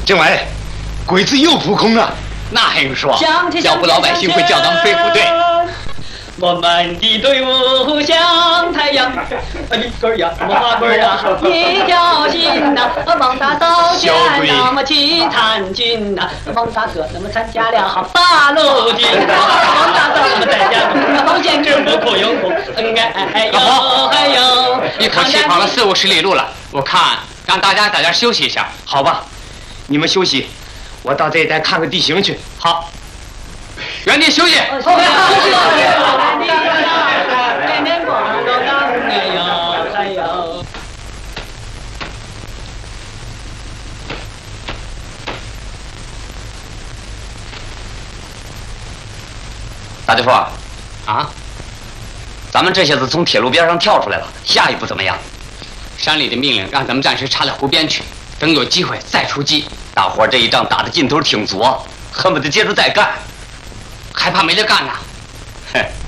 政委，鬼子又扑空了， 那还用说？脚步老百姓会叫咱们飞虎队。 我们的队伍像太阳，一根呀，马棍呀，一条心呐，王大扫卷那么去参军呐，王大哥那么参加了八路军，王大嫂那么在家保险制服不用哭，哎呦哎呦， 一口气跑了40-50里路了，我看让大家在这休息一下， 好吧？你们休息，我到这一带看看地形去。 好，原地休息。大队副啊，咱们这下子从铁路边上跳出来了，下一步怎么样？山里的命令让咱们暂时插到湖边去，等有机会再出击。大伙这一仗打的劲头挺足，恨不得接着再干，还怕没得干呢？哼。